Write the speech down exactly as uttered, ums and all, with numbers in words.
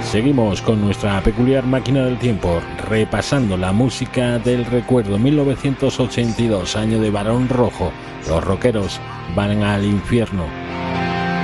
Seguimos con nuestra peculiar máquina del tiempo, repasando la música del recuerdo. Mil novecientos ochenta y dos, año de Barón Rojo. Los rockeros van al infierno.